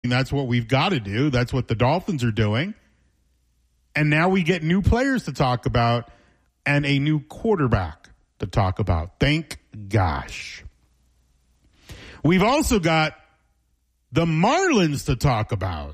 And that's what we've got to do. That's what the Dolphins are doing. And now we get new players to talk about and a new quarterback to talk about. Thank gosh. We've also got the Marlins to talk about.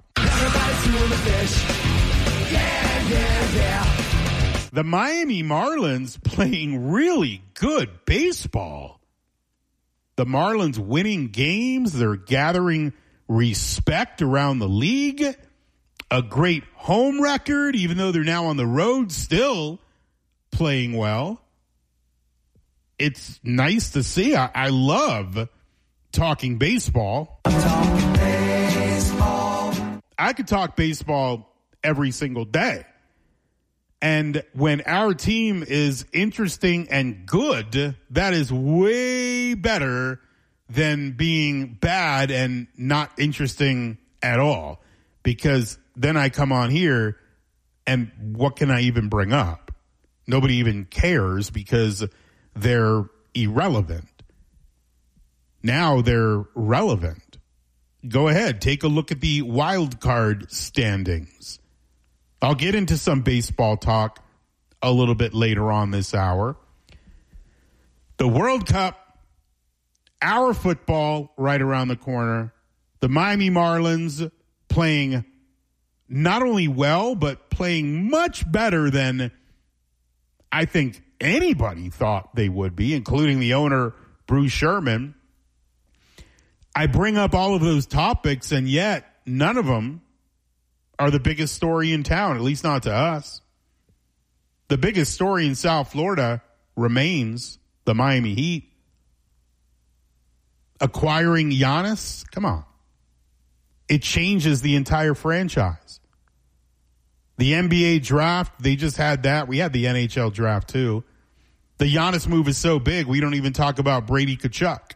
The Miami Marlins playing really good baseball. The Marlins winning games. They're gathering respect around the league. A great home record, even though they're now on the road, still playing well. It's nice to see. I love talking baseball. I could talk baseball every single day. And when our team is interesting and good, that is way better than being bad and not interesting at all. Because then I come on here and what can I even bring up? Nobody even cares because they're irrelevant. Now they're relevant. Go ahead, take a look at the wild card standings. I'll get into some baseball talk a little bit later on this hour. The World Cup, our football right around the corner. The Miami Marlins playing not only well, but playing much better than I think anybody thought they would be, including the owner, Bruce Sherman. I bring up all of those topics, and yet none of them are the biggest story in town, at least not to us. The biggest story in South Florida remains the Miami Heat. Acquiring Giannis, come on. It changes the entire franchise. The NBA draft, they just had that. We had the NHL draft too. The Giannis move is so big, we don't even talk about Brady Tkachuk.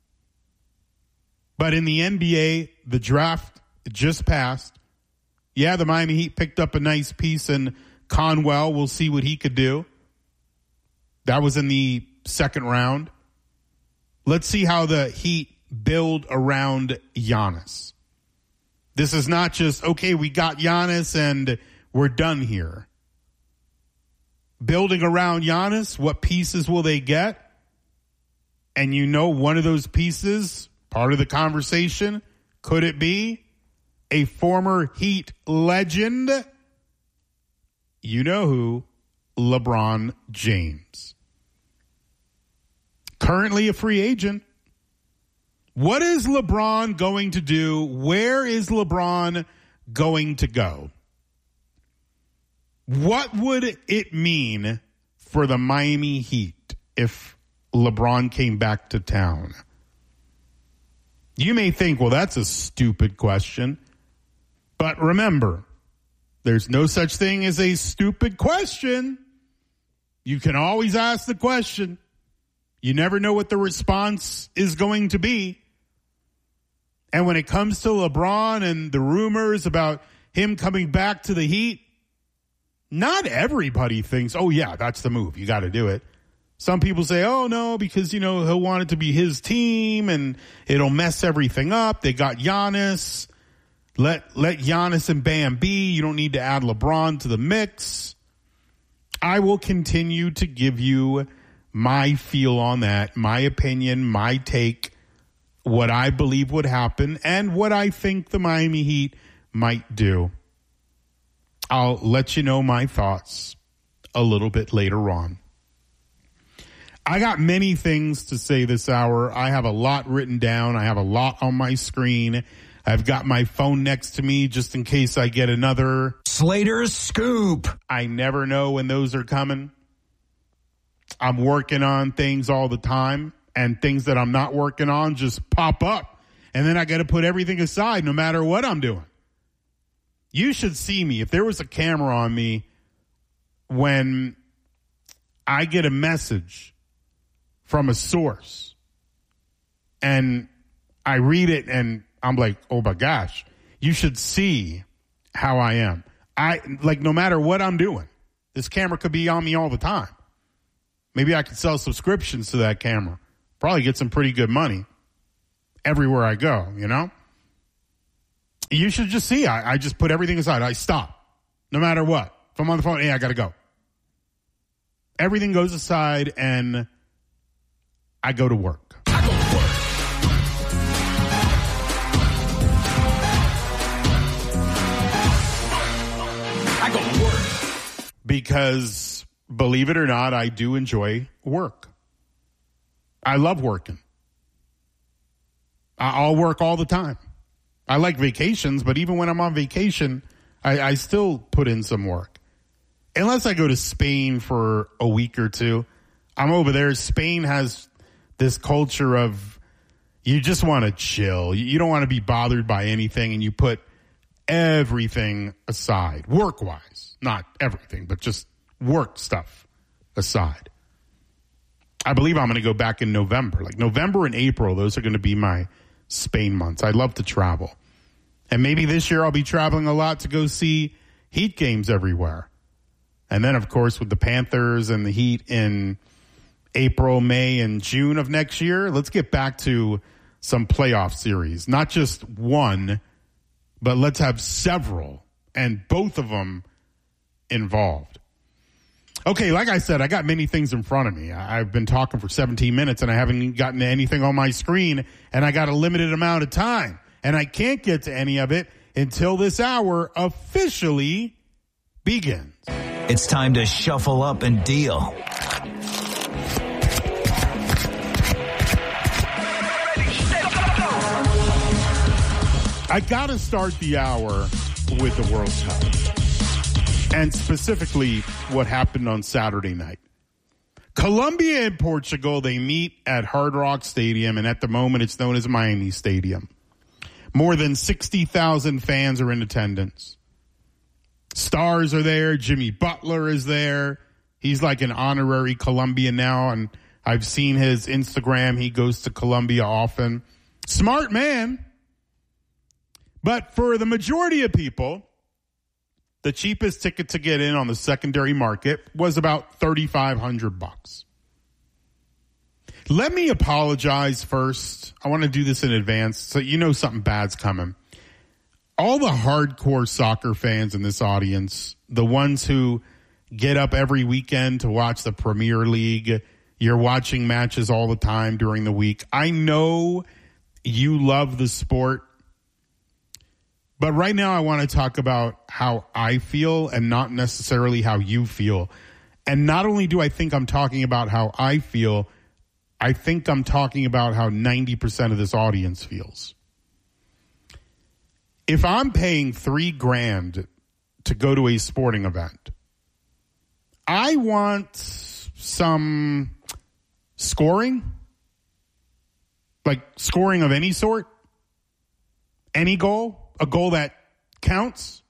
But in the NBA, the draft just passed. Yeah, the Miami Heat picked up a nice piece in Conwell. We'll see what he could do. That was in the second round. Let's see how the Heat build around Giannis. This is not just, okay, we got Giannis and we're done here. Building around Giannis, what pieces will they get? And you know one of those pieces, part of the conversation, could it be a former Heat legend? You know who? LeBron James. Currently a free agent. What is LeBron going to do? Where is LeBron going to go? What would it mean for the Miami Heat if LeBron came back to town? You may think, well, that's a stupid question. But remember, there's no such thing as a stupid question. You can always ask the question. You never know what the response is going to be. And when it comes to LeBron and the rumors about him coming back to the Heat, not everybody thinks, oh, yeah, that's the move. You got to do it. Some people say, oh, no, because, he'll want it to be his team and it'll mess everything up. They got Giannis. Let Giannis and Bam be. You don't need to add LeBron to the mix. I will continue to give you my feel on that, my opinion, my take, what I believe would happen, and what I think the Miami Heat might do. I'll let you know my thoughts a little bit later on. I got many things to say this hour. I have a lot written down. I have a lot on my screen. I've got my phone next to me just in case I get another Slater's Scoop. I never know when those are coming. I'm working on things all the time, and things that I'm not working on just pop up. And then I got to put everything aside no matter what I'm doing. You should see me. If there was a camera on me when I get a message from a source and I read it and I'm like, oh my gosh, you should see how I am. No matter what I'm doing, this camera could be on me all the time. Maybe I could sell subscriptions to that camera. Probably get some pretty good money everywhere I go, You should just see. I just put everything aside. I stop. No matter what. If I'm on the phone, hey, I got to go. Everything goes aside and I go to work. I go to work. Because, believe it or not, I do enjoy work. I love working. I'll work all the time. I like vacations, but even when I'm on vacation, I still put in some work. Unless I go to Spain for a week or two. I'm over there. Spain has this culture of you just want to chill. You don't want to be bothered by anything, and you put everything aside, work-wise. Not everything, but just work stuff aside. I believe I'm going to go back in November. Like November and April, those are going to be my Spain months. I love to travel. And maybe this year I'll be traveling a lot to go see Heat games everywhere. And then, of course, with the Panthers and the Heat in April, May, and June of next year, let's get back to some playoff series. Not just one, but let's have several, and both of them involved. Okay, like I said, I got many things in front of me. I've been talking for 17 minutes, and I haven't gotten to anything on my screen, and I got a limited amount of time. And I can't get to any of it until this hour officially begins. It's time to shuffle up and deal. I got to start the hour with the World Cup, and specifically what happened on Saturday night. Colombia and Portugal, they meet at Hard Rock Stadium, and at the moment it's known as Miami Stadium. More than 60,000 fans are in attendance. Stars are there. Jimmy Butler is there. He's like an honorary Colombian now, and I've seen his Instagram. He goes to Colombia often. Smart man. But for the majority of people, the cheapest ticket to get in on the secondary market was about $3,500. Let me apologize first. I want to do this in advance so you know something bad's coming. All the hardcore soccer fans in this audience, the ones who get up every weekend to watch the Premier League, you're watching matches all the time during the week. I know you love the sport. But right now I want to talk about how I feel and not necessarily how you feel. And not only do I think I'm talking about how I feel, I think I'm talking about how 90% of this audience feels. If I'm paying $3,000 to go to a sporting event, I want some scoring, like scoring of any sort, any goal. A goal that counts.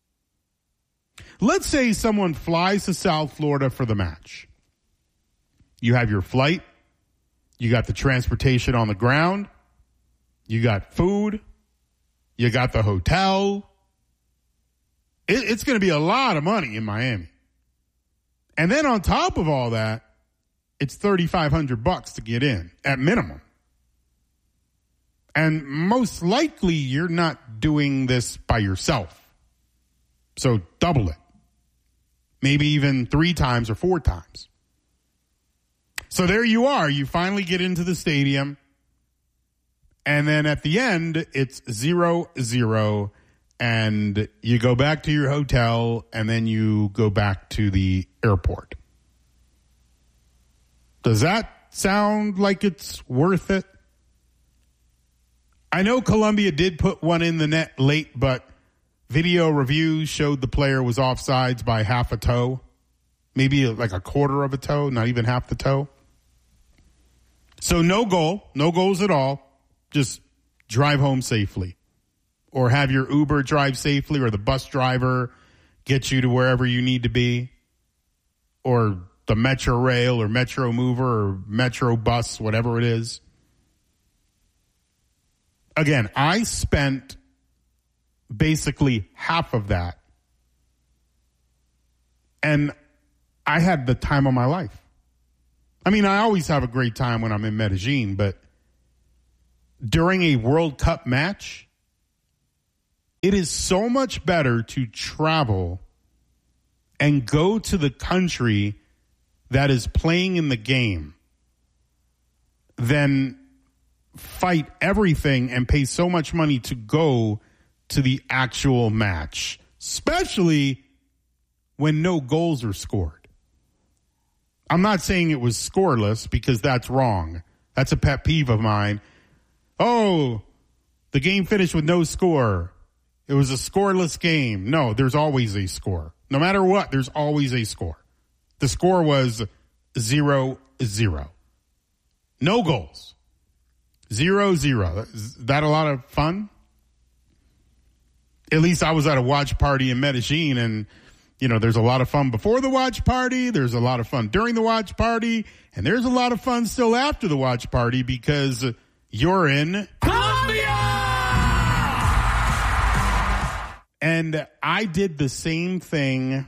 Let's say someone flies to South Florida for the match. You have your flight. You got the transportation on the ground. You got food. You got the hotel. It's going to be a lot of money in Miami. And then on top of all that, it's $3,500 to get in at minimum. And most likely you're not doing this by yourself. So double it. Maybe even 3 times or 4 times. So there you are. You finally get into the stadium. And then at the end, it's 0-0. And you go back to your hotel. And then you go back to the airport. Does that sound like it's worth it? I know Colombia did put one in the net late, but video reviews showed the player was offsides by half a toe. Maybe like a quarter of a toe, not even half the toe. So no goals at all. Just drive home safely. Or have your Uber drive safely, or the bus driver get you to wherever you need to be. Or the Metro Rail or Metro Mover or Metro Bus, whatever it is. Again, I spent basically half of that. And I had the time of my life. I mean, I always have a great time when I'm in Medellin, but during a World Cup match, It is so much better to travel and go to the country that is playing in the game than fight everything and pay so much money to go to the actual match, especially when no goals are scored. I'm not saying it was scoreless because that's wrong. That's a pet peeve of mine. Oh, the game finished with no score. It was a scoreless game. No, there's always a score. No matter what, there's always a score. The score was 0-0. No goals. 0-0. Is that a lot of fun? At least I was at a watch party in Medellin, and, you know, there's a lot of fun before the watch party. There's a lot of fun during the watch party. And there's a lot of fun still after the watch party because you're in Colombia! And I did the same thing,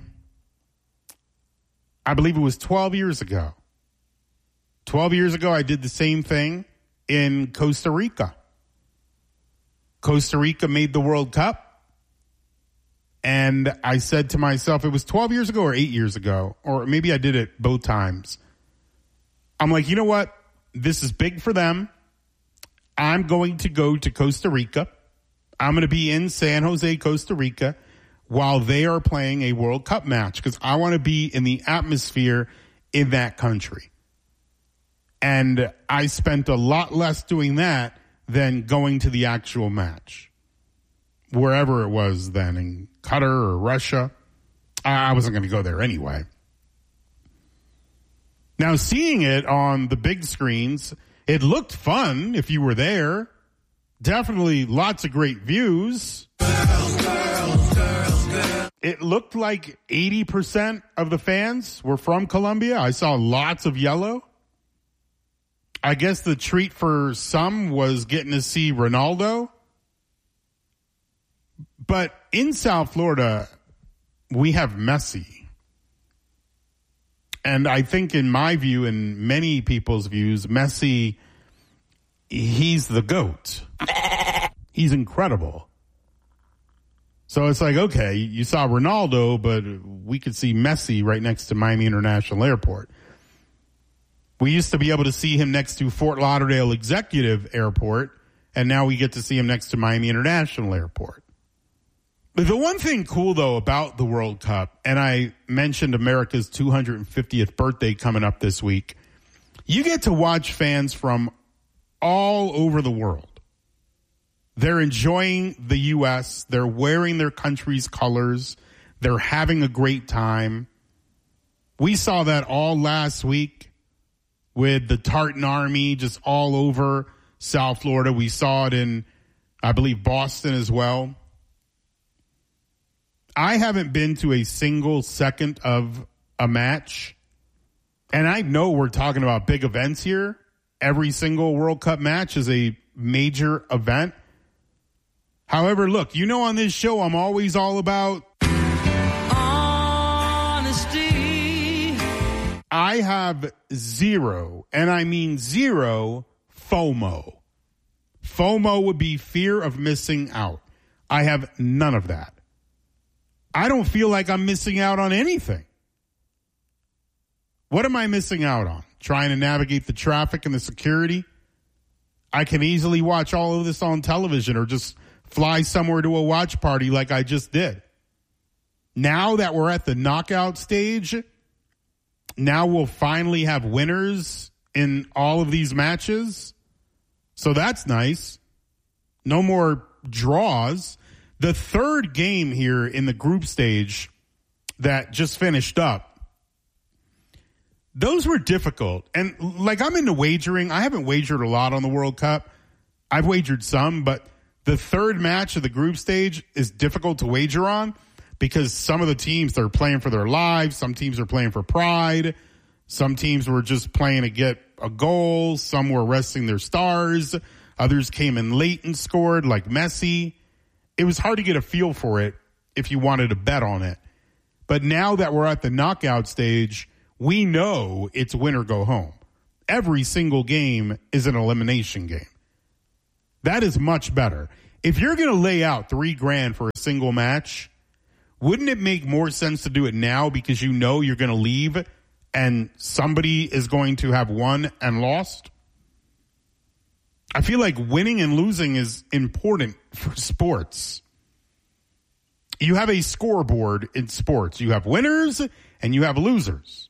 I believe it was 12 years ago. 12 years ago, I did the same thing in Costa Rica. Costa Rica made the World Cup. And I said to myself, it was 12 years ago or 8 years ago, or maybe I did it both times. I'm like, you know what? This is big for them. I'm going to go to Costa Rica. I'm going to be in San Jose, Costa Rica, while they are playing a World Cup match because I want to be in the atmosphere in that country. And I spent a lot less doing that than going to the actual match. Wherever it was then, in Qatar or Russia. I wasn't going to go there anyway. Now, seeing it on the big screens, it looked fun if you were there. Definitely lots of great views. It looked like 80% of the fans were from Colombia. I saw lots of yellow. I guess the treat for some was getting to see Ronaldo. But in South Florida, we have Messi. And I think in my view, and many people's views, Messi, he's the GOAT. He's incredible. So it's like, okay, you saw Ronaldo, but we could see Messi right next to Miami International Airport. We used to be able to see him next to Fort Lauderdale Executive Airport, and now we get to see him next to Miami International Airport. But the one thing cool, though, about the World Cup, and I mentioned America's 250th birthday coming up this week, you get to watch fans from all over the world. They're enjoying the U.S. They're wearing their country's colors. They're having a great time. We saw that all last week with the Tartan Army just all over South Florida. We saw it in, I believe, Boston as well. I haven't been to a single second of a match. And I know we're talking about big events here. Every single World Cup match is a major event. However, look, you know on this show, I'm always all about honesty. I have zero, and I mean zero, FOMO. FOMO would be fear of missing out. I have none of that. I don't feel like I'm missing out on anything. What am I missing out on? Trying to navigate the traffic and the security? I can easily watch all of this on television or just fly somewhere to a watch party like I just did. Now that we're at the knockout stage, now we'll finally have winners in all of these matches. So that's nice. No more draws. The third game here in the group stage that just finished up, those were difficult. And like I'm into wagering. I haven't wagered a lot on the World Cup. I've wagered some, but the third match of the group stage is difficult to wager on because some of the teams, they're playing for their lives. Some teams are playing for pride. Some teams were just playing to get a goal. Some were resting their stars. Others came in late and scored, like Messi. It was hard to get a feel for it if you wanted to bet on it. But now that we're at the knockout stage, we know it's win or go home. Every single game is an elimination game. That is much better. if you're going to lay out $3,000 for a single match, wouldn't it make more sense to do it now because you know you're going to leave and somebody is going to have won and lost? I feel like winning and losing is important for sports. You have a scoreboard in sports. You have winners and you have losers.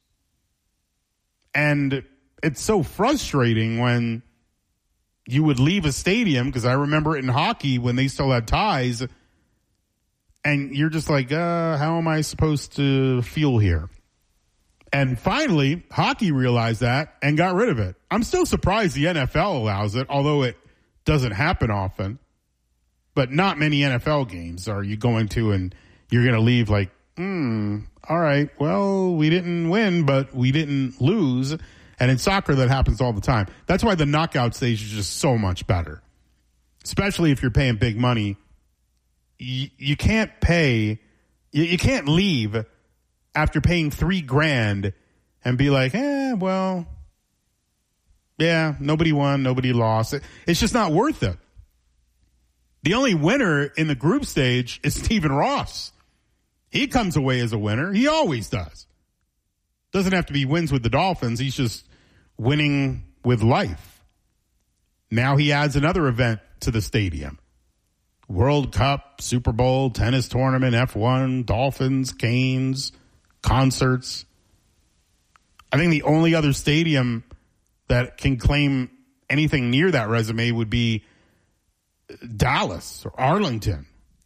And it's so frustrating when you would leave a stadium, because I remember it in hockey when they still had ties, and you're just like, how am I supposed to feel here? And finally, hockey realized that and got rid of it. I'm still surprised the NFL allows it, although it doesn't happen often. But not many NFL games are you going to and you're going to leave like, all right, well, we didn't win, but we didn't lose. And in soccer, that happens all the time. That's why the knockout stage is just so much better. Especially if you're paying big money. You can't pay, you can't leave after paying $3,000 and be like, well, yeah, nobody won, nobody lost. It's just not worth it. The only winner in the group stage is Stephen Ross. He comes away as a winner. He always does. Doesn't have to be wins with the Dolphins. He's just winning with life. Now he adds another event to the stadium. World Cup, Super Bowl, tennis tournament, F1, Dolphins, Canes, concerts. I think the only other stadium that can claim anything near that resume would be Dallas or Arlington.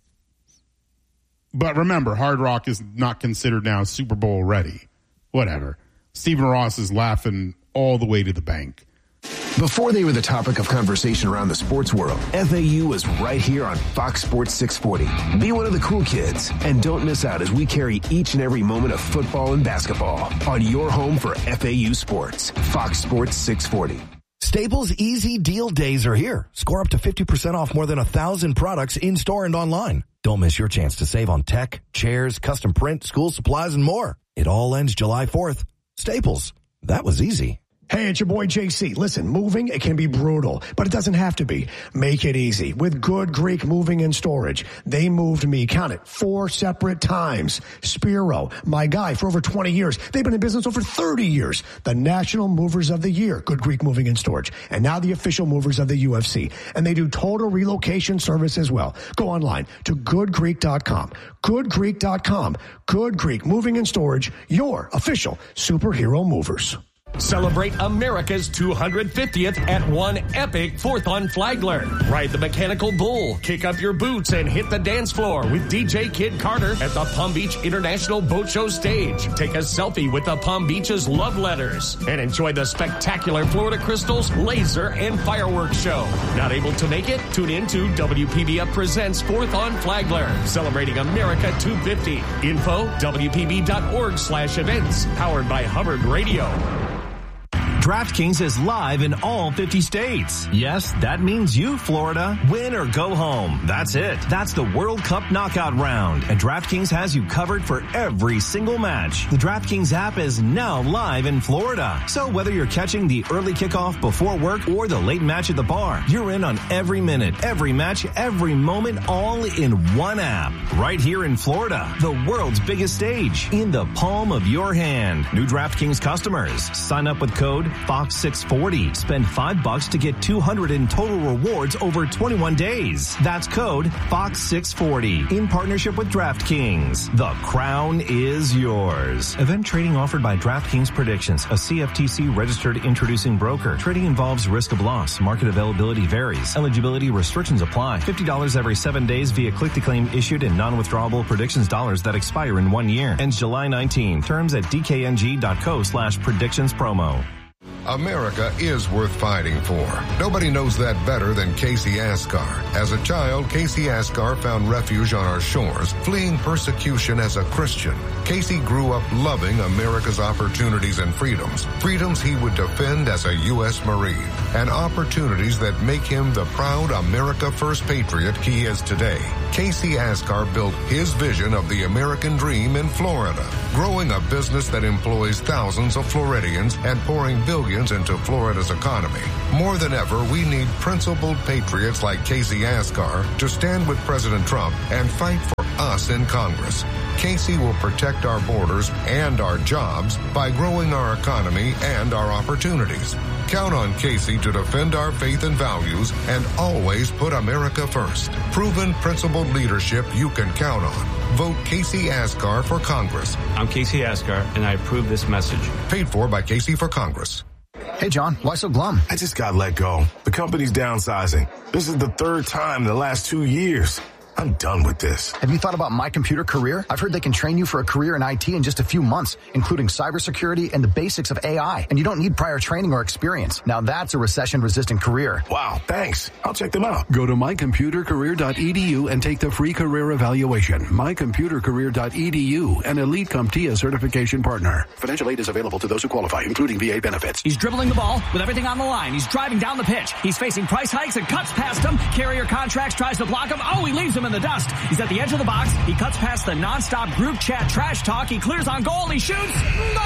But remember, Hard Rock is not considered now Super Bowl ready. Whatever. Stephen Ross is laughing all the way to the bank. Before they were the topic of conversation around the sports world, FAU is right here on Fox Sports 640. Be one of the cool kids and don't miss out as we carry each and every moment of football and basketball on your home for FAU sports. Fox Sports 640. Staples Easy Deal Days are here. Score up to 50% off more than 1,000 products in-store and online. Don't miss your chance to save on tech, chairs, custom print, school supplies, and more. It all ends July 4th. Staples. That was easy. Hey, it's your boy JC. Listen, moving, it can be brutal, but it doesn't have to be. Make it easy with Good Greek Moving and Storage. They moved me, count it, 4 separate times. Spiro, my guy for over 20 years. They've been in business over 30 years. The National Movers of the Year, Good Greek Moving and Storage. And now the official movers of the UFC. And they do total relocation service as well. Go online to goodgreek.com. Goodgreek.com. Good Greek Moving and Storage, your official superhero movers. Celebrate America's 250th at one epic 4th on Flagler. Ride the mechanical bull, kick up your boots, and hit the dance floor with DJ Kid Carter at the Palm Beach International Boat Show stage. Take a selfie with the Palm Beach's love letters and enjoy the spectacular Florida Crystals laser and fireworks show. Not able to make it? Tune in to WPBF Presents 4th on Flagler, celebrating America 250. Info, WPB.org/events, powered by Hubbard Radio. DraftKings is live in all 50 states. Yes, that means you, Florida. Win or go home. That's it. That's the World Cup knockout round. And DraftKings has you covered for every single match. The DraftKings app is now live in Florida. So whether you're catching the early kickoff before work or the late match at the bar, you're in on every minute, every match, every moment, all in one app. Right here in Florida, the world's biggest stage, in the palm of your hand. New DraftKings customers, sign up with code Fox640. Spend $5 to get 200 in total rewards over 21 days. That's code Fox640 in partnership with DraftKings. The crown is yours. Event trading offered by DraftKings Predictions, a CFTC registered introducing broker. Trading involves risk of loss. Market availability varies. Eligibility restrictions apply. $50 every 7 days via click-to-claim issued in non-withdrawable predictions dollars that expire in 1 year. Ends July 19. Terms at dkng.co/predictions promo. America is worth fighting for. Nobody knows that better than Casey Asgar. As a child, Casey Asgar found refuge on our shores, fleeing persecution as a Christian. Casey grew up loving America's opportunities and freedoms he would defend as a U.S. Marine, and opportunities that make him the proud America First patriot he is today. Casey Asgar built his vision of the American dream in Florida, growing a business that employs thousands of Floridians and pouring billions millions into Florida's economy. More than ever, we need principled patriots like Casey Asgar to stand with President Trump and fight for us in Congress. Casey will protect our borders and our jobs by growing our economy and our opportunities. Count on Casey to defend our faith and values and always put America first. Proven, principled leadership you can count on. Vote Casey Asgar for Congress. I'm Casey Asgar, and I approve this message. Paid for by Casey for Congress. Hey, John, why so glum? I just got let go. The company's downsizing. This is the third time in the last 2 years. I'm done with this. Have you thought about My Computer Career? I've heard they can train you for a career in IT in just a few months, including cybersecurity and the basics of AI. And you don't need prior training or experience. Now that's a recession-resistant career. Wow, thanks. I'll check them out. Go to mycomputercareer.edu and take the free career evaluation. Mycomputercareer.edu, an Elite CompTIA certification partner. Financial aid is available to those who qualify, including VA benefits. He's dribbling the ball with everything on the line. He's driving down the pitch. He's facing price hikes and cuts past him. Carrier Contracts tries to block him. Oh, he leaves him in the dust. He's at the edge of the box. He cuts past the nonstop group chat trash talk. He clears on goal. He shoots. Goal!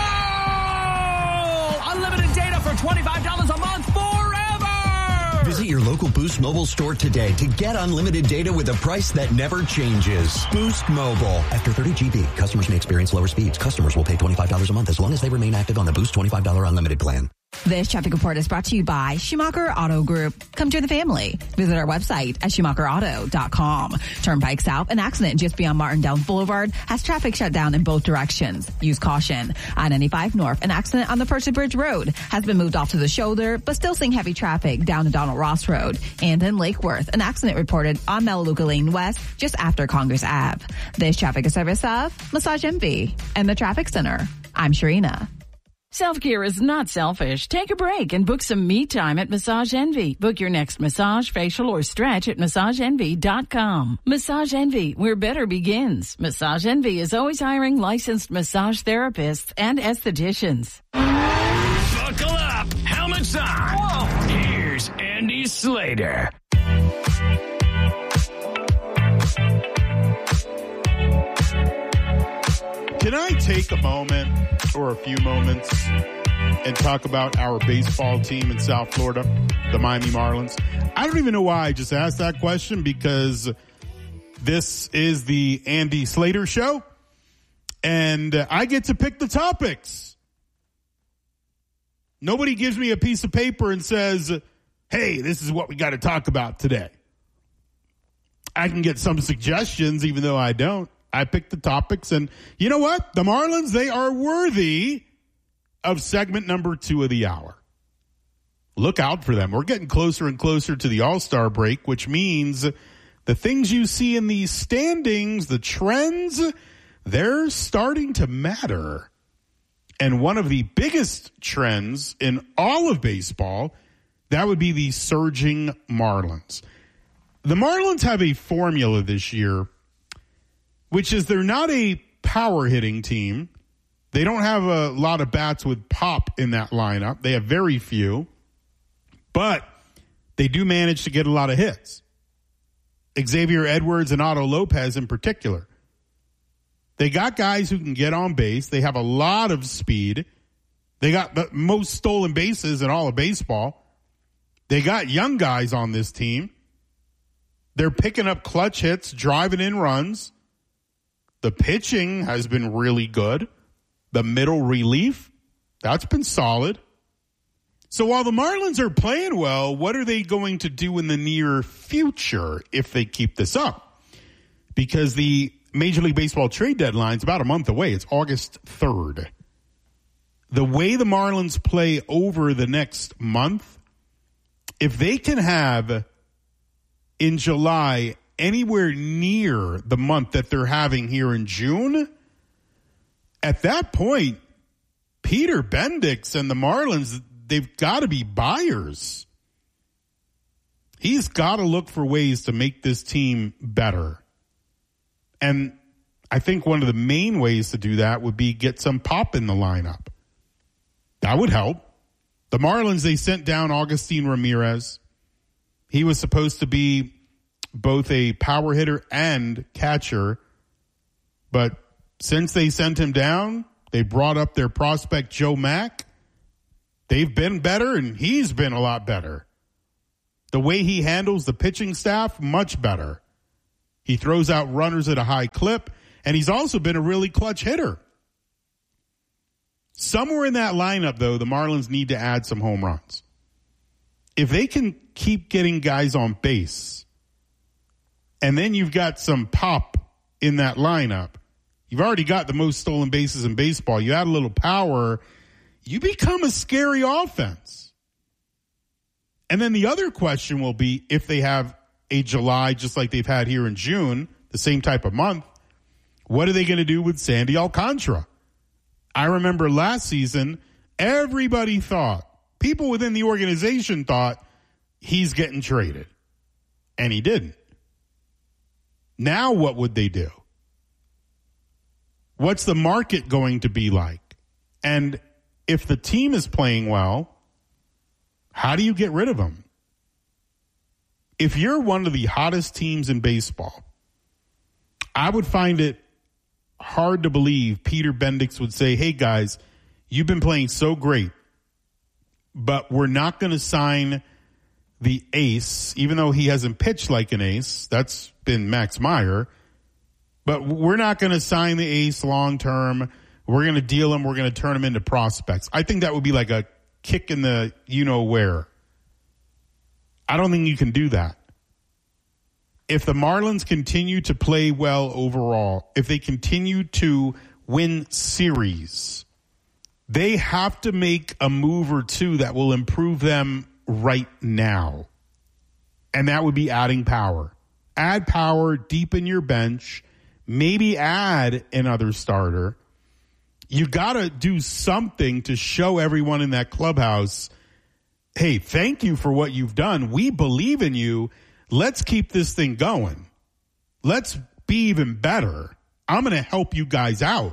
Unlimited data for $25 a month forever! Visit your local Boost Mobile store today to get unlimited data with a price that never changes. Boost Mobile. After 30 GB, customers may experience lower speeds. Customers will pay $25 a month as long as they remain active on the Boost $25 unlimited plan. This traffic report is brought to you by Schumacher Auto Group. Come join the family. Visit our website at SchumacherAuto.com. Turnpike South, an accident just beyond Martin Downs Boulevard has traffic shut down in both directions. Use caution. I-95 North, an accident on the Percy Bridge Road has been moved off to the shoulder, but still seeing heavy traffic down to Donald Ross Road. And in Lake Worth, an accident reported on Melaleuca Lane West just after Congress Ave. This traffic is service of Massage Envy and the Traffic Center. I'm Sharina. Self-care is not selfish. Take a break and book some me time at Massage Envy. Book your next massage, facial, or stretch at MassageEnvy.com. Massage Envy, where better begins. Massage Envy is always hiring licensed massage therapists and estheticians. Buckle up. Helmets on. Whoa. Here's Andy Slater. Can I take a moment or a few moments and talk about our baseball team in South Florida, the Miami Marlins? I don't even know why I just asked that question, because this is the Andy Slater Show, and I get to pick the topics. Nobody gives me a piece of paper and says, hey, this is what we got to talk about today. I can get some suggestions, even though I don't. I picked the topics, and you know what? The Marlins, they are worthy of segment number 2 of the hour. Look out for them. We're getting closer and closer to the All-Star break, which means the things you see in these standings, the trends, they're starting to matter. And one of the biggest trends in all of baseball, that would be the surging Marlins. The Marlins have a formula this year, which is they're not a power hitting team. They don't have a lot of bats with pop in that lineup. They have very few, but they do manage to get a lot of hits. Xavier Edwards and Otto Lopez in particular. They got guys who can get on base. They have a lot of speed. They got the most stolen bases in all of baseball. They got young guys on this team. They're picking up clutch hits, driving in runs. The pitching has been really good. The middle relief, that's been solid. So while the Marlins are playing well, what are they going to do in the near future if they keep this up? Because the Major League Baseball trade deadline is about a month away. It's August 3rd. The way the Marlins play over the next month, if they can have in July anywhere near the month that they're having here in June, at that point, Peter Bendix and the Marlins, they've got to be buyers. He's got to look for ways to make this team better. And I think one of the main ways to do that would be get some pop in the lineup. That would help. The Marlins, they sent down Augustine Ramirez. He was supposed to be both a power hitter and catcher. But since they sent him down, they brought up their prospect Joe Mack. They've been better, and he's been a lot better. The way he handles the pitching staff, much better. He throws out runners at a high clip, and he's also been a really clutch hitter. Somewhere in that lineup, though, the Marlins need to add some home runs. If they can keep getting guys on base, and then you've got some pop in that lineup, you've already got the most stolen bases in baseball. You add a little power, you become a scary offense. And then the other question will be, if they have a July just like they've had here in June, the same type of month, what are they going to do with Sandy Alcantara? I remember last season, everybody thought, people within the organization thought, he's getting traded. And he didn't. Now what would they do? What's the market going to be like? And if the team is playing well, how do you get rid of him? If you're one of the hottest teams in baseball, I would find it hard to believe Peter Bendix would say, hey guys, you've been playing so great, but we're not going to sign the ace, even though he hasn't pitched like an ace. That's been Max Meyer. But we're not going to sign the ace long term. We're going to deal him. We're going to turn him into prospects. I think that would be like a kick in the you-know-where. I don't think you can do that. If the Marlins continue to play well overall, if they continue to win series, they have to make a move or two that will improve them right now. And that would be adding power. Add power, deepen your bench, maybe add another starter. You got to do something to show everyone in that clubhouse, hey, thank you for what you've done. We believe in you. Let's keep this thing going. Let's be even better. I'm going to help you guys out.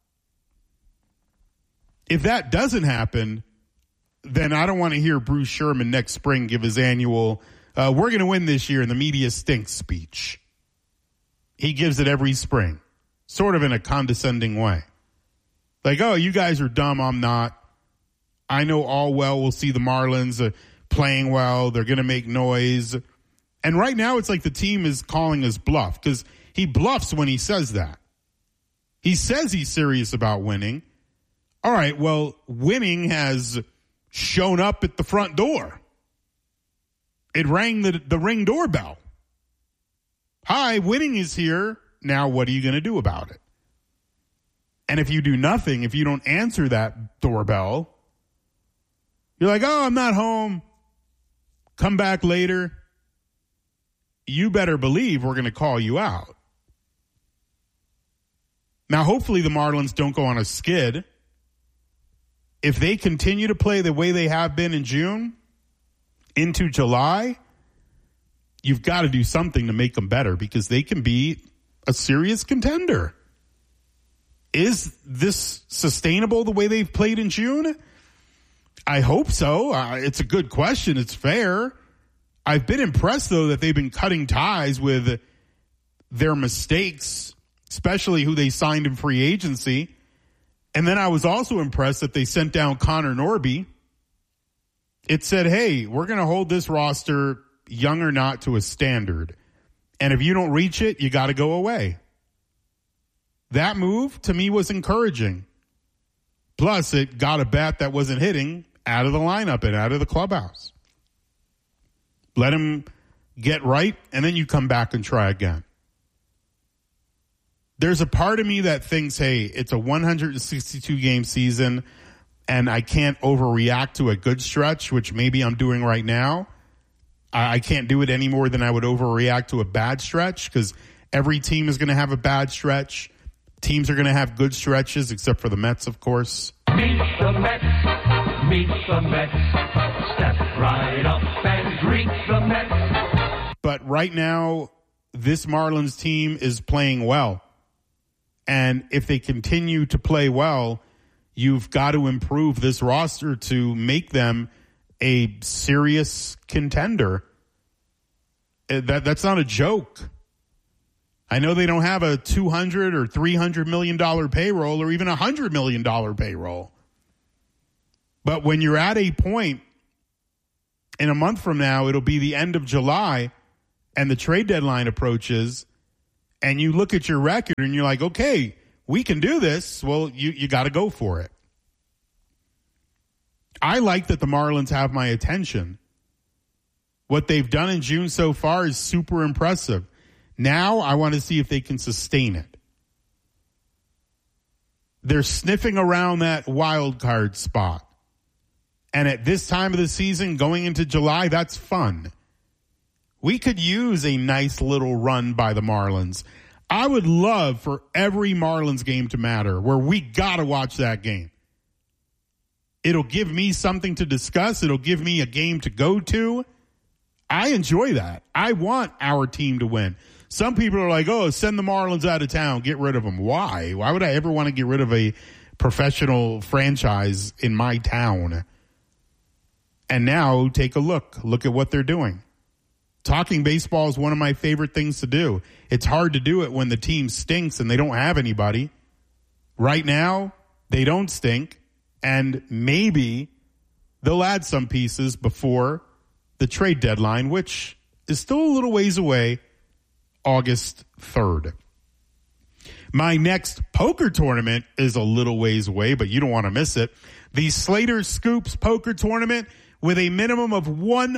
If that doesn't happen, then I don't want to hear Bruce Sherman next spring give his annual, we're going to win this year and the media stinks speech. He gives it every spring, sort of in a condescending way. Like, oh, you guys are dumb. I'm not. I know all well we'll see the Marlins playing well. They're going to make noise. And right now it's like the team is calling his bluff because he bluffs when he says that. He says he's serious about winning. All right, well, winning has shown up at the front door. It rang the Ring doorbell. Hi, winning is here. Now what are you going to do about it? And if you do nothing, if you don't answer that doorbell, you're like, oh, I'm not home. Come back later. You better believe we're going to call you out. Now, hopefully the Marlins don't go on a skid. If they continue to play the way they have been in June into July, you've got to do something to make them better because they can be a serious contender. Is this sustainable the way they've played in June? I hope so. It's a good question. It's fair. I've been impressed, though, that they've been cutting ties with their mistakes, especially who they signed in free agency. And then I was also impressed that they sent down Connor Norby. It said, hey, we're going to hold this roster, young or not, to a standard. And if you don't reach it, you got to go away. That move, to me, was encouraging. Plus, it got a bat that wasn't hitting out of the lineup and out of the clubhouse. Let him get right, and then you come back and try again. There's a part of me that thinks, hey, it's a 162-game season, and I can't overreact to a good stretch, which maybe I'm doing right now. I can't do it any more than I would overreact to a bad stretch because every team is going to have a bad stretch. Teams are going to have good stretches, except for the Mets, of course. Meet the Mets. Meet the Mets. Step right up and greet the Mets. But right now, this Marlins team is playing well. And if they continue to play well, you've got to improve this roster to make them a serious contender. That's not a joke. I know they don't have a $200 or $300 million payroll or even $100 million payroll. But when you're at a point in a month from now, it'll be the end of July and the trade deadline approaches, and you look at your record and you're like, okay, we can do this. Well, you got to go for it. I like that the Marlins have my attention. What they've done in June so far is super impressive. Now I want to see if they can sustain it. They're sniffing around that wild card spot. And at this time of the season, going into July, that's fun. We could use a nice little run by the Marlins. I would love for every Marlins game to matter, where we got to watch that game. It'll give me something to discuss. It'll give me a game to go to. I enjoy that. I want our team to win. Some people are like, oh, send the Marlins out of town. Get rid of them. Why? Why would I ever want to get rid of a professional franchise in my town? And now take a look. Look at what they're doing. Talking baseball is one of my favorite things to do. It's hard to do it when the team stinks and they don't have anybody. Right now, they don't stink. And maybe they'll add some pieces before the trade deadline, which is still a little ways away, August 3rd. My next poker tournament is a little ways away, but you don't want to miss it. The Slater Scoops Poker Tournament with a minimum of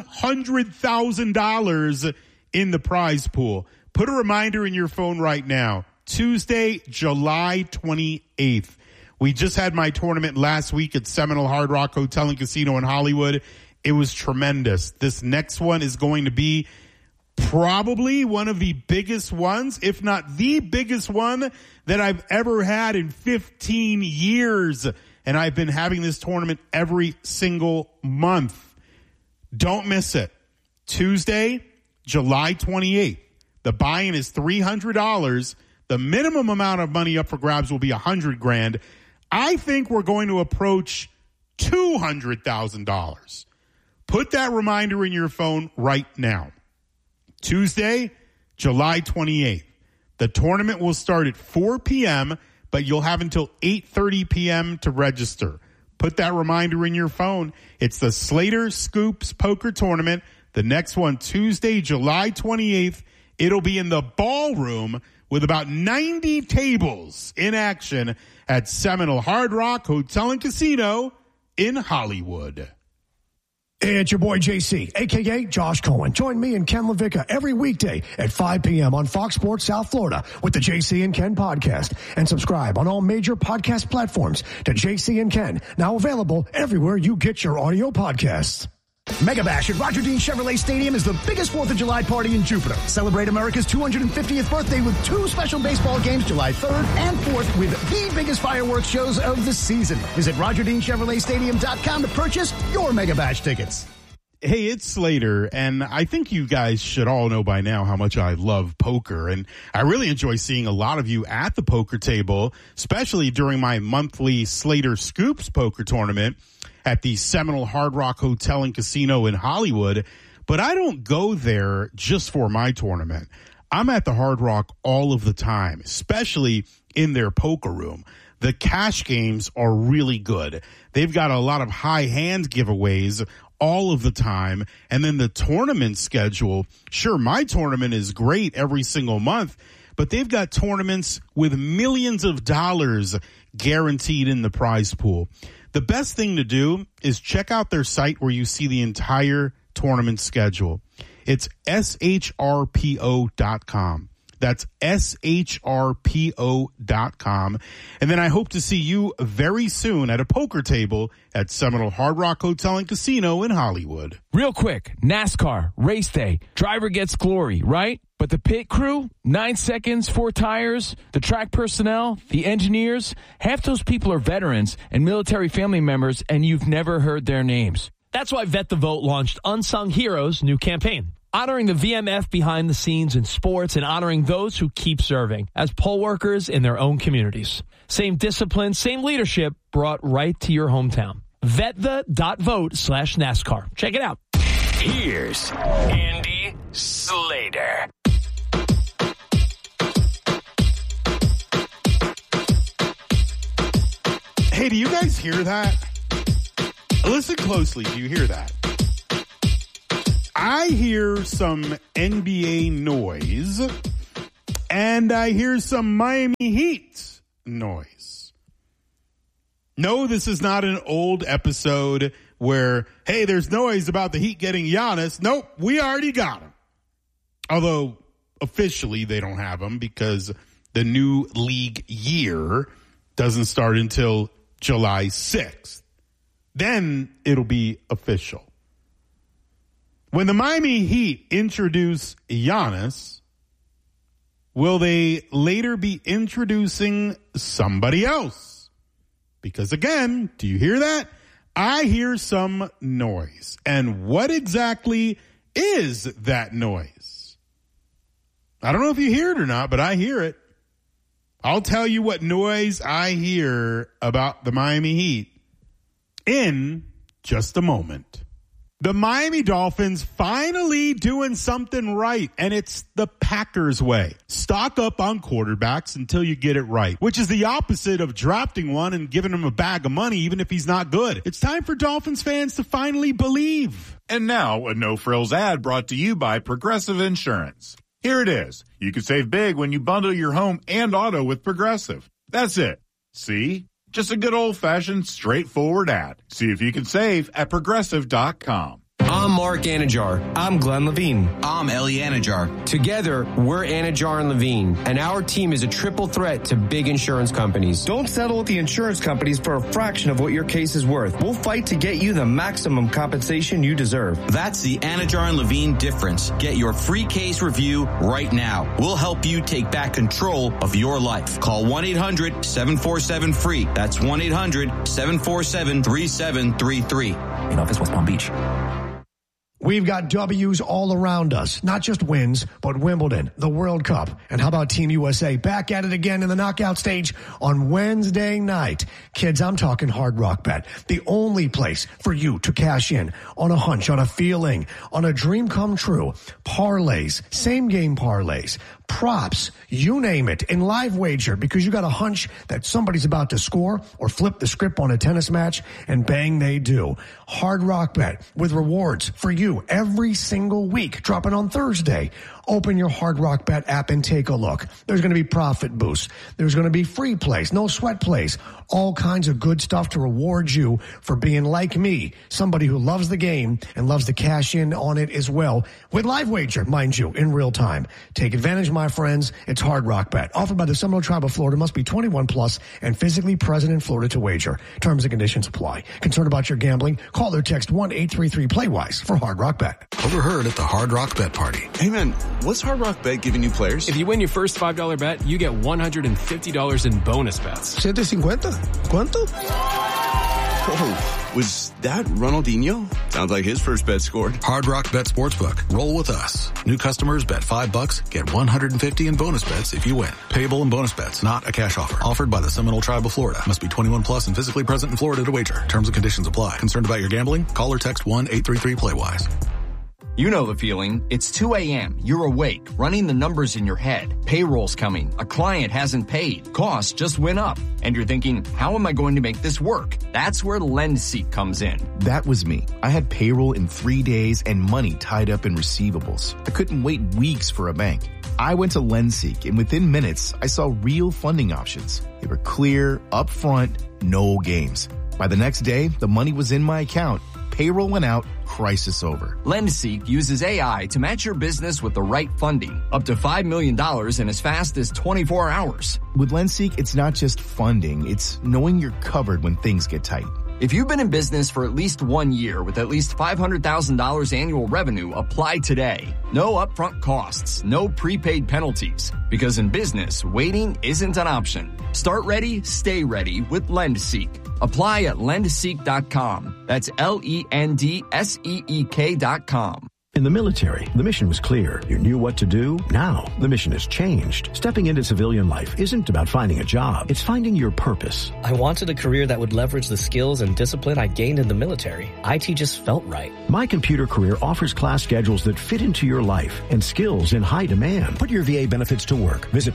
$100,000 in the prize pool. Put a reminder in your phone right now. Tuesday, July 28th. We just had my tournament last week at Seminole Hard Rock Hotel and Casino in Hollywood. It was tremendous. This next one is going to be probably one of the biggest ones, if not the biggest one that I've ever had in 15 years. And I've been having this tournament every single month. Don't miss it. Tuesday, July 28th. The buy-in is $300. The minimum amount of money up for grabs will be $100,000. I think we're going to approach $200,000. Put that reminder in your phone right now. Tuesday, July 28th. The tournament will start at 4 p.m., but you'll have until 8:30 p.m. to register. Put that reminder in your phone. It's the Slater Scoops Poker Tournament. The next one, Tuesday, July 28th. It'll be in the ballroom with about 90 tables in action at Seminole Hard Rock Hotel and Casino in Hollywood. Hey, it's your boy JC, a.k.a. Josh Cohen. Join me and Ken LaVicka every weekday at 5 p.m. on Fox Sports South Florida with the JC and Ken podcast. And subscribe on all major podcast platforms to JC and Ken, now available everywhere you get your audio podcasts. Mega Bash at Roger Dean Chevrolet Stadium is the biggest 4th of July party in Jupiter. Celebrate America's 250th birthday with 2 special baseball games July 3rd and 4th with the biggest fireworks shows of the season. Visit RogerDeanChevroletStadium.com to purchase your Mega Bash tickets. Hey, it's Slater, and I think you guys should all know by now how much I love poker, and I really enjoy seeing a lot of you at the poker table, especially during my monthly Slater Scoops Poker Tournament at the Seminole Hard Rock Hotel and Casino in Hollywood. But I don't go there just for my tournament. I'm at the Hard Rock all of the time, especially in their poker room. The cash games are really good. They've got a lot of high hand giveaways all of the time. And then the tournament schedule, sure, my tournament is great every single month, but they've got tournaments with millions of dollars guaranteed in the prize pool. The best thing to do is check out their site where you see the entire tournament schedule. It's shrpo.com. That's shrpo.com. And then I hope to see you very soon at a poker table at Seminole Hard Rock Hotel and Casino in Hollywood. Real quick, NASCAR, race day, driver gets glory, right? But the pit crew, 9 seconds, 4 tires, the track personnel, the engineers, half those people are veterans and military family members, and you've never heard their names. That's why Vet the Vote launched Unsung Heroes' new campaign, honoring the VMF behind the scenes in sports and honoring those who keep serving as poll workers in their own communities. Same discipline, same leadership brought right to your hometown. VetThe.vote/NASCAR. Check it out. Here's Andy Slater. Hey, do you guys hear that? Listen closely. Do you hear that? I hear some NBA noise, and I hear some Miami Heat noise. No, this is not an old episode where, hey, there's noise about the Heat getting Giannis. Nope, we already got him. Although, officially, they don't have him because the new league year doesn't start until July 6th. Then it'll be official. When the Miami Heat introduce Giannis, will they later be introducing somebody else? Because again, do you hear that? I hear some noise. And what exactly is that noise? I don't know if you hear it or not, but I hear it. I'll tell you what noise I hear about the Miami Heat in just a moment. The Miami Dolphins finally doing something right, and it's the Packers way. Stock up on quarterbacks until you get it right, which is the opposite of drafting one and giving him a bag of money even if he's not good. It's time for Dolphins fans to finally believe. And now, a no-frills ad brought to you by Progressive Insurance. Here it is. You can save big when you bundle your home and auto with Progressive. That's it. See? Just a good old-fashioned, straightforward ad. See if you can save at Progressive.com. I'm Mark Anajar. I'm Glenn Levine. I'm Ellie Anajar. Together, we're Anajar and Levine, and our team is a triple threat to big insurance companies. Don't settle with the insurance companies for a fraction of what your case is worth. We'll fight to get you the maximum compensation you deserve. That's the Anajar and Levine difference. Get your free case review right now. We'll help you take back control of your life. Call 1-800-747-FREE. That's 1-800-747-3733. In office, West Palm Beach. We've got W's all around us, not just wins, but Wimbledon, the World Cup, and how about Team USA back at it again in the knockout stage on Wednesday night. Kids, I'm talking Hard Rock Bet, the only place for you to cash in on a hunch, on a feeling, on a dream come true, parlays, same game parlays, props, you name it, in live wager, because you got a hunch that somebody's about to score or flip the script on a tennis match, and bang, they do. Hard Rock Bet with rewards for you every single week, dropping on Thursday. Open your Hard Rock Bet app and take a look. There's going to be profit boosts. There's going to be free plays, no sweat plays, all kinds of good stuff to reward you for being like me, somebody who loves the game and loves to cash in on it as well with live wager, mind you, in real time. Take advantage, my friends. It's Hard Rock Bet, offered by the Seminole Tribe of Florida. Must be 21 plus and physically present in Florida to wager. Terms and conditions apply. Concerned about your gambling? Call or text 1-833-PLAY-WISE for Hard Rock Bet. Overheard at the Hard Rock Bet party. Hey man, what's Hard Rock Bet giving new players? If you win your first $5 bet, you get $150 in bonus bets. $750? ¿Cuánto? Oh, was that Ronaldinho? Sounds like his first bet scored. Hard Rock Bet Sportsbook. Roll with us. New customers bet $5, get $150 in bonus bets if you win. Payable in bonus bets, not a cash offer. Offered by the Seminole Tribe of Florida. Must be 21 plus and physically present in Florida to wager. Terms and conditions apply. Concerned about your gambling? Call or text 1-833-PLAY-WISE. You know the feeling. It's 2 a.m. You're awake, running the numbers in your head. Payroll's coming. A client hasn't paid. Costs just went up. And you're thinking, how am I going to make this work? That's where LendSeek comes in. That was me. I had payroll in 3 days and money tied up in receivables. I couldn't wait weeks for a bank. I went to LendSeek, and within minutes, I saw real funding options. They were clear, upfront, no games. By the next day, the money was in my account. Payroll went out, crisis over. LendSeek uses AI to match your business with the right funding, up to $5 million in as fast as 24 hours. With LendSeek, it's not just funding, it's knowing you're covered when things get tight. If you've been in business for at least 1 year with at least $500,000 annual revenue, apply today. No upfront costs, no prepaid penalties. Because in business, waiting isn't an option. Start ready, stay ready with LendSeek. Apply at lendseek.com. That's LENDSEEK.com. In the military, the mission was clear. You knew what to do. Now, the mission has changed. Stepping into civilian life isn't about finding a job. It's finding your purpose. I wanted a career that would leverage the skills and discipline I gained in the military. IT just felt right. My Computer Career offers class schedules that fit into your life and skills in high demand. Put your VA benefits to work. Visit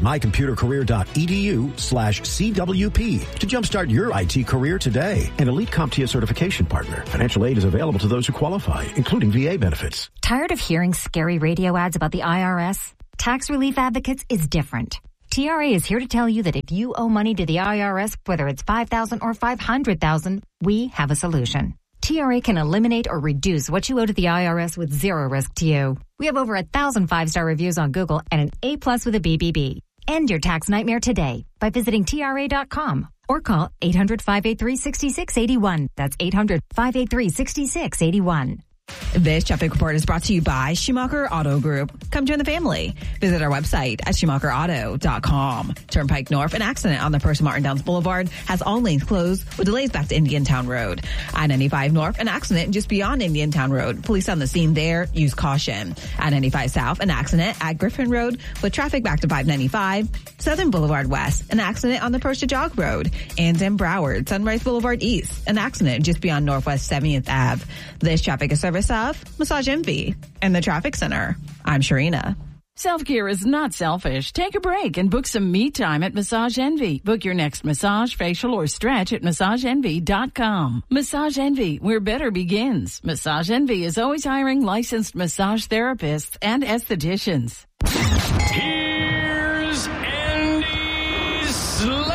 mycomputercareer.edu/CWP to jumpstart your IT career today. An elite CompTIA certification partner. Financial aid is available to those who qualify, including VA benefits. Tired of hearing scary radio ads about the IRS? Tax Relief Advocates is different. TRA is here to tell you that if you owe money to the IRS, whether it's $5,000 or $500,000, we have a solution. TRA can eliminate or reduce what you owe to the IRS with zero risk to you. We have over 1,000 5-star reviews on Google and an A+ with a BBB. End your tax nightmare today by visiting TRA.com or call 800-583-6681. That's 800-583-6681. This traffic report is brought to you by Schumacher Auto Group. Come join the family. Visit our website at SchumacherAuto.com. Turnpike North, an accident on the Percy Martin Downs Boulevard has all lanes closed with delays back to Indiantown Road. I-95 North, an accident just beyond Indiantown Road. Police on the scene there. Use caution. I-95 South, an accident at Griffin Road with traffic back to 595. Southern Boulevard West, an accident on the Percy Jog Road. And in Broward, Sunrise Boulevard East, an accident just beyond Northwest 70th Ave. This traffic is service of Massage Envy and the Traffic Center. I'm Sharina. Self-care is not selfish. Take a break and book some me time at Massage Envy. Book your next massage, facial, or stretch at MassageEnvy.com. Massage Envy, where better begins. Massage Envy is always hiring licensed massage therapists and estheticians. Here's Andy Slater.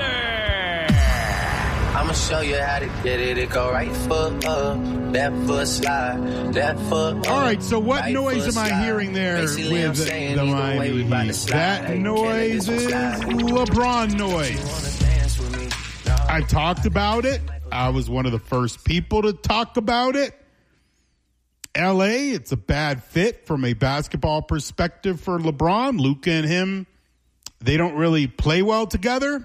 I'ma show you how to get it. It go right foot up, left foot slide, left foot up. All right, so what right noise am I hearing there with the Miami Heat? That noise is LeBron noise. I talked about it. I was one of the first people to talk about it. LA, it's a bad fit from a basketball perspective for LeBron. Luka and him, they don't really play well together.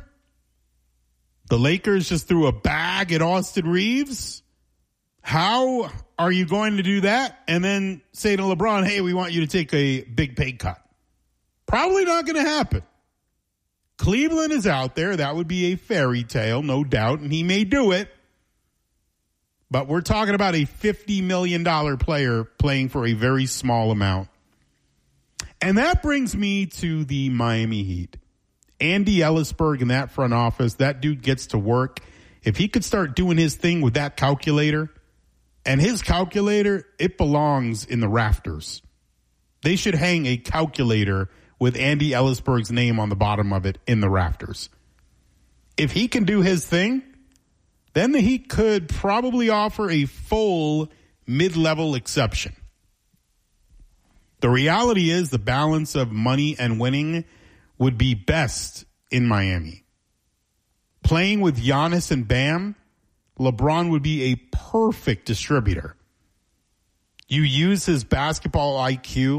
The Lakers just threw a bag at Austin Reeves. How are you going to do that and then say to LeBron, hey, we want you to take a big pay cut? Probably not going to happen. Cleveland is out there. That would be a fairy tale, no doubt, and he may do it. But we're talking about a $50 million player playing for a very small amount. And that brings me to the Miami Heat. Andy Ellisberg in that front office, that dude gets to work. If he could start doing his thing with that calculator, and his calculator, it belongs in the rafters. They should hang a calculator with Andy Ellisberg's name on the bottom of it in the rafters. If he can do his thing, then the Heat could probably offer a full mid-level exception. The reality is the balance of money and winning would be best in Miami. Playing with Giannis and Bam, LeBron would be a perfect distributor. You use his basketball IQ.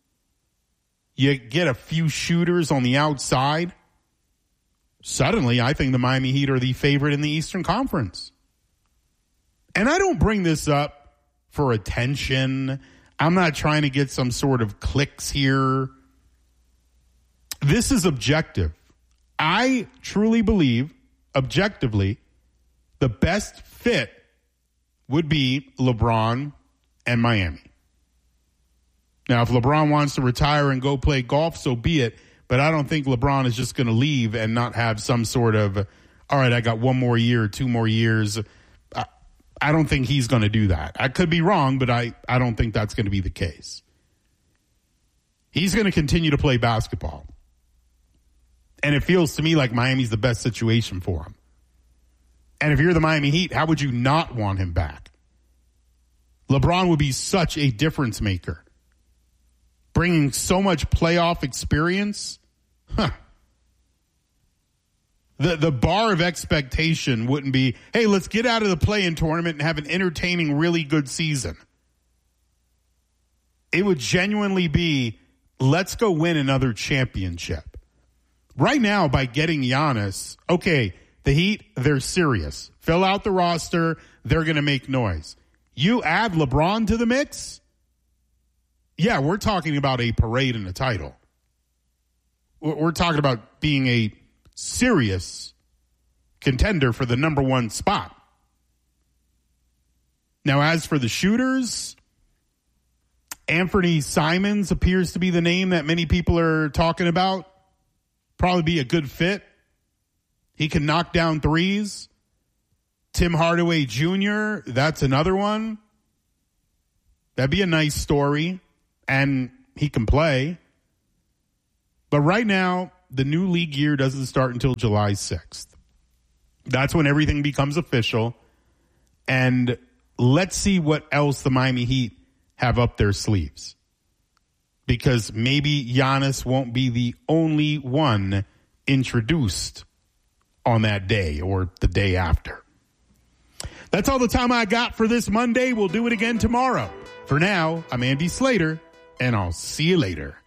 You get a few shooters on the outside. Suddenly, I think the Miami Heat are the favorite in the Eastern Conference. And I don't bring this up for attention. I'm not trying to get some sort of clicks here. This is objective. I truly believe, objectively, the best fit would be LeBron and Miami. Now, if LeBron wants to retire and go play golf, so be it. But I don't think LeBron is just going to leave and not have some sort of, all right, I got 1 more year, 2 more years. I don't think he's going to do that. I could be wrong, but I don't think that's going to be the case. He's going to continue to play basketball. And it feels to me like Miami's the best situation for him. And if you're the Miami Heat, how would you not want him back? LeBron would be such a difference maker. Bringing so much playoff experience. The bar of expectation wouldn't be, hey, let's get out of the play-in tournament and have an entertaining, really good season. It would genuinely be, let's go win another championship. Right now, by getting Giannis, okay, the Heat, they're serious. Fill out the roster. They're going to make noise. You add LeBron to the mix, yeah, we're talking about a parade in the title. We're talking about being a serious contender for the number one spot. Now, as for the shooters, Anthony Simons appears to be the name that many people are talking about. Probably be a good fit. He can knock down threes. Tim Hardaway Jr., that's another one. That'd be a nice story. And he can play. But right now, the new league year doesn't start until July 6th. That's when everything becomes official. And let's see what else the Miami Heat have up their sleeves. Because maybe Giannis won't be the only one introduced on that day or the day after. That's all the time I got for this Monday. We'll do it again tomorrow. For now, I'm Andy Slater, and I'll see you later.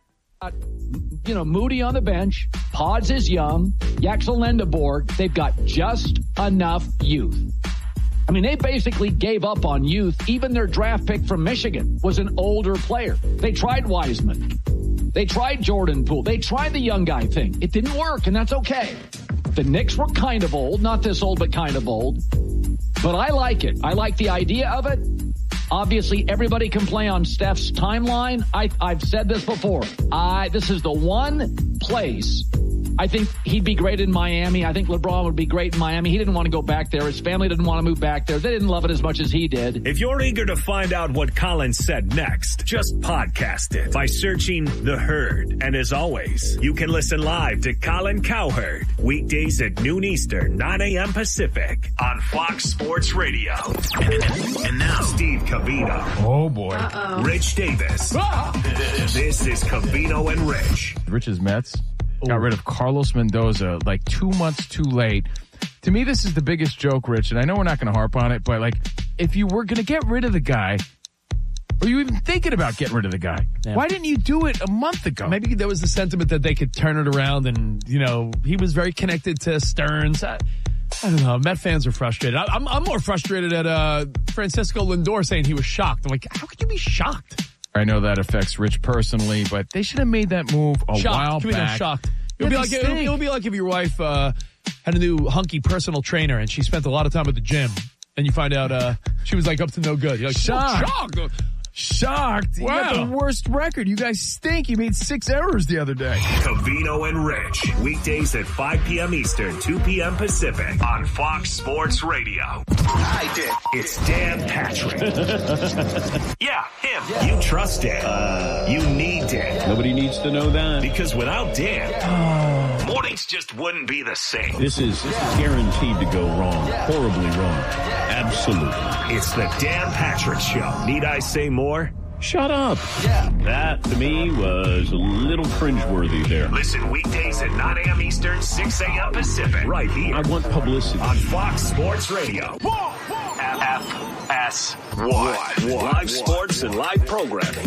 Moody on the bench. Pods is young. Yaxel Lendeborg. They've got just enough youth. I mean, they basically gave up on youth. Even their draft pick from Michigan was an older player. They tried Wiseman. They tried Jordan Poole. They tried the young guy thing. It didn't work, and that's okay. The Knicks were kind of old. Not this old, but kind of old. But I like it. I like the idea of it. Obviously, everybody can play on Steph's timeline. I've said this before. This is the one place I think he'd be great in Miami. I think LeBron would be great in Miami. He didn't want to go back there. His family didn't want to move back there. They didn't love it as much as he did. If you're eager to find out what Colin said next, just podcast it by searching The Herd. And as always, you can listen live to Colin Cowherd weekdays at noon Eastern, 9 a.m. Pacific on Fox Sports Radio. And now, Steve Covino. Oh, boy. Rich Davis. This is Covino and Rich. Rich's Mets got rid of Carlos Mendoza like 2 months too late. To me, this is the biggest joke, Rich, and I know we're not going to harp on it, but if you were going to get rid of the guy, or you even thinking about getting rid of the guy, why didn't you do it a month ago? Maybe there was the sentiment that they could turn it around, and he was very connected to Stearns. I don't know. Met fans are frustrated. I'm more frustrated at Francisco Lindor saying he was shocked. I'm like, how could you be shocked? I know that affects Rich personally, but they should have made that move a while back. Shocked. It would be like if your wife had a new hunky personal trainer and she spent a lot of time at the gym, and you find out she was like up to no good. You're like, shocked. Wow. You got the worst record. You guys stink. You made 6 errors the other day. Covino and Rich, weekdays at 5 p.m. Eastern, 2 p.m. Pacific on Fox Sports Radio. It's Dan Patrick. Yeah, him. Yeah. You trust Dan. You need Dan. Nobody needs to know that. Because without Dan, mornings just wouldn't be the same. This is guaranteed to go wrong. Horribly wrong. Absolutely. It's the Dan Patrick Show. Need I say more? Shut up. Yeah. That, to me, was a little cringeworthy there. Listen weekdays at 9 a.m. Eastern, 6 a.m. Pacific. Right here. I want publicity. On Fox Sports Radio. FS1. Live sports and live programming.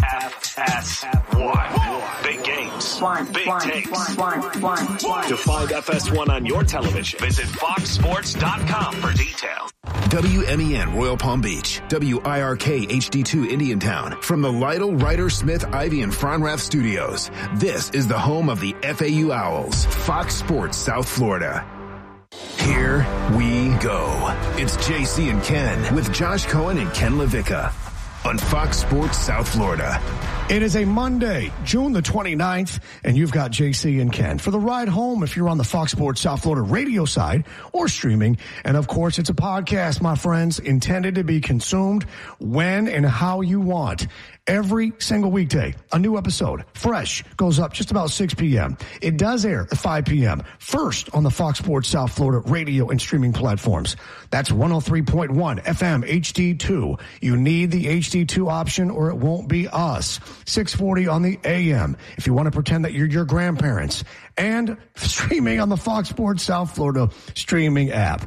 FS1. Big games. Big takes. To find FS1 on your television, visit foxsports.com for details. WMEN Royal Palm Beach, WIRK HD2 Indiantown. From the Lytle, Ryder, Smith, Ivy, and Fronrath Studios, this is the home of the FAU Owls, Fox Sports South Florida. Here we go. It's JC and Ken with Josh Cohen and Ken LaVicka on Fox Sports South Florida. It is a Monday, June the 29th, and you've got JC and Ken for the ride home if you're on the Fox Sports South Florida radio side or streaming. And, of course, it's a podcast, my friends, intended to be consumed when and how you want. Every single weekday, a new episode, fresh, goes up just about 6 p.m. It does air at 5 p.m., first on the Fox Sports South Florida radio and streaming platforms. That's 103.1 FM HD2. You need the HD2 option or it won't be us. 640 on the AM if you want to pretend that you're your grandparents. And streaming on the Fox Sports South Florida streaming app.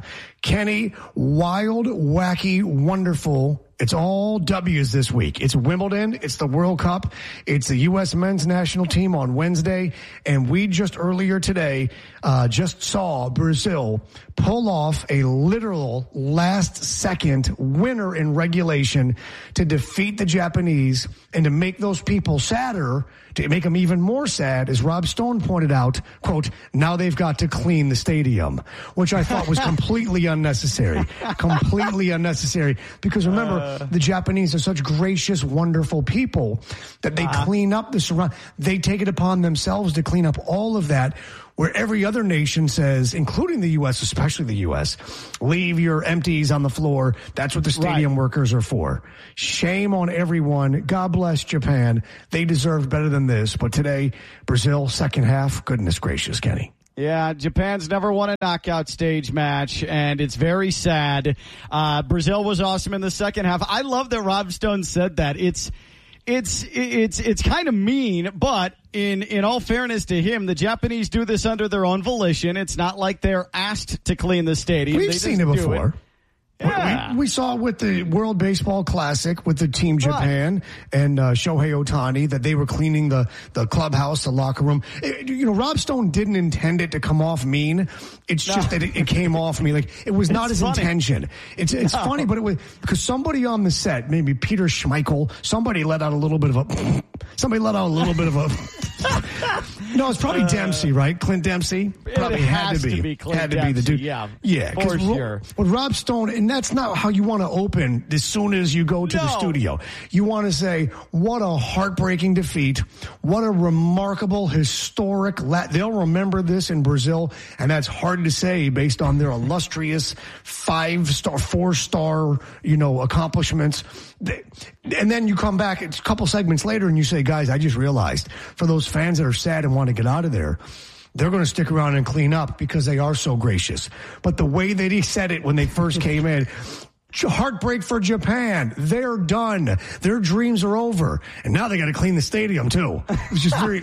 Kenny, wild, wacky, wonderful. It's all W's this week. It's Wimbledon. It's the World Cup. It's the U.S. men's national team on Wednesday. And we just earlier today just saw Brazil pull off a literal last-second winner in regulation to defeat the Japanese and to make those people sadder, to make them even more sad, as Rob Stone pointed out, quote, now they've got to clean the stadium, which I thought was completely unnecessary. Completely unnecessary. Because remember, the Japanese are such gracious, wonderful people that they clean up the surround. They take it upon themselves to clean up all of that, where every other nation says, including the U.S., especially the U.S., leave your empties on the floor. That's what the stadium workers are for. Shame on everyone. God bless Japan. They deserve better than this. But today, Brazil, second half, goodness gracious, Kenny. Yeah, Japan's never won a knockout stage match, and it's very sad. Brazil was awesome in the second half. I love that Rob Stone said that. It's kind of mean, but in all fairness to him, the Japanese do this under their own volition. It's not like they're asked to clean the stadium. We've seen it before. Yeah. We saw it with the World Baseball Classic with the Team Japan and Shohei Ohtani, that they were cleaning the clubhouse, the locker room. Rob Stone didn't intend it to come off mean. It's just that it came off mean. Like, it was not his intention. It's funny, but it was because somebody on the set, maybe Peter Schmeichel, somebody let out a little bit of a. No, it's probably Dempsey, right? Clint Dempsey? Probably had to be. Clint Dempsey, the dude. Yeah, for sure. With Rob Stone, and that's not how you want to open as soon as you go to the studio. You want to say, what a heartbreaking defeat. What a remarkable, historic, they'll remember this in Brazil, and that's hard to say based on their illustrious 5-star, 4-star, accomplishments. And then you come back a couple segments later and you say, guys, I just realized, for those fans that are sad and want to get out of there, they're going to stick around and clean up because they are so gracious. But the way that he said it when they first came in, heartbreak for Japan. They're done. Their dreams are over. And now they got to clean the stadium, too. It's just very,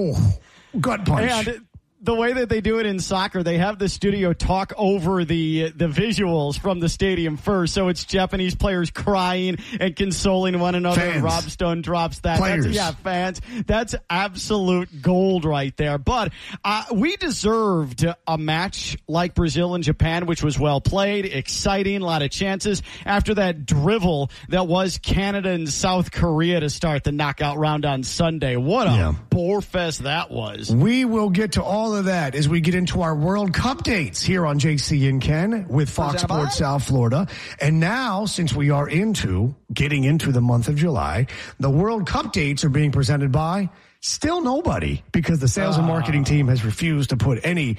gut punch. And the way that they do it in soccer, they have the studio talk over the visuals from the stadium first. So it's Japanese players crying and consoling one another. Fans. And Rob Stone drops that. Players. Fans. That's absolute gold right there. But we deserved a match like Brazil and Japan, which was well played, exciting, a lot of chances. After that drivel that was Canada and South Korea to start the knockout round on Sunday. What a bore fest that was. We will get to all of that as we get into our World Cup dates here on JC and Ken with Fox Sports South Florida. And now, since we are getting into the month of July, the World Cup dates are being presented by still nobody, because the sales and marketing team has refused to put any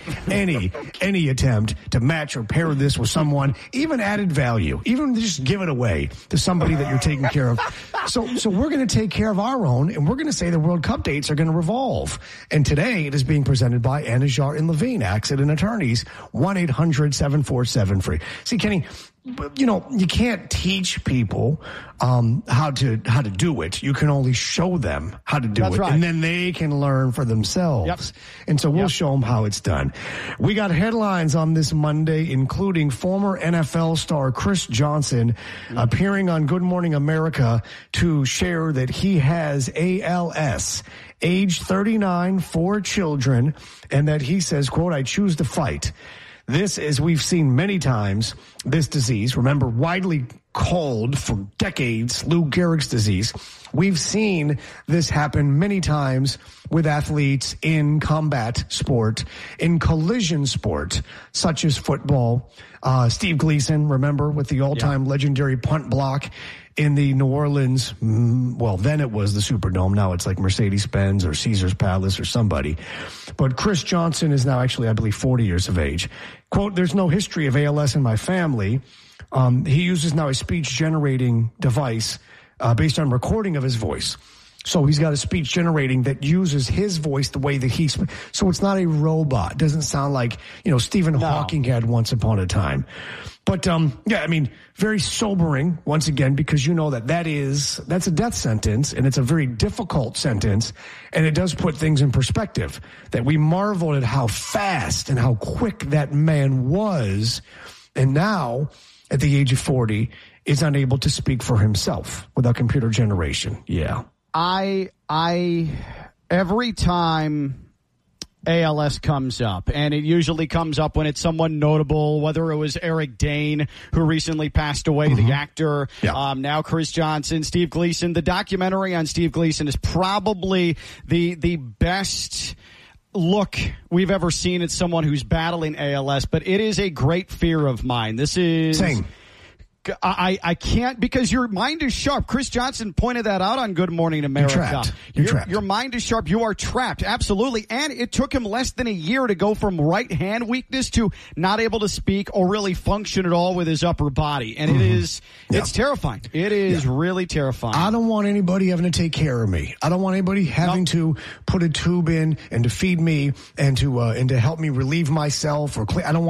attempt to match or pair this with someone, even added value, even just give it away to somebody that you're taking care of. So we're going to take care of our own, and we're going to say the World Cup dates are going to revolve. And today it is being presented by Anajar and Levine, Accident Attorneys, 1-800-747-FREE. See, Kenny, you can't teach people how to do it. You can only show them how to do it, right. And then they can learn for themselves. Yep. And so we'll show them how it's done. We got headlines on this Monday, including former NFL star Chris Johnson appearing on Good Morning America to share that he has ALS, age 39, 4 children, and that he says, quote, I choose to fight. This, as we've seen many times, this disease, remember, widely called for decades Lou Gehrig's disease. We've seen this happen many times with athletes in combat sport, in collision sport, such as football. Steve Gleason, remember, with the all-time legendary punt block in the New Orleans, well, then it was the Superdome. Now it's like Mercedes-Benz or Caesars Palace or somebody. But Chris Johnson is now actually, I believe, 40 years of age. Quote, there's no history of ALS in my family. He uses now a speech-generating device based on recording of his voice. So he's got a speech generating that uses his voice the way that he speaks. So it's not a robot. It doesn't sound like, Stephen Hawking had once upon a time. But, very sobering once again, because that's a death sentence, and it's a very difficult sentence. And it does put things in perspective, that we marveled at how fast and how quick that man was And now, at the age of 40, is unable to speak for himself without computer generation. Yeah. Every time ALS comes up, and it usually comes up when it's someone notable, whether it was Eric Dane, who recently passed away, the actor, now Chris Johnson, Steve Gleason. The documentary on Steve Gleason is probably the best look we've ever seen at someone who's battling ALS, but it is a great fear of mine. This is... Same. I can't, because your mind is sharp. Chris Johnson pointed that out on Good Morning America. You're trapped. Your mind is sharp. You are trapped. Absolutely. And it took him less than a year to go from right hand weakness to not able to speak or really function at all with his upper body. And it's terrifying. It is really terrifying. I don't want anybody having to take care of me. I don't want anybody having to put a tube in and to feed me and to help me relieve myself or clean. I don't want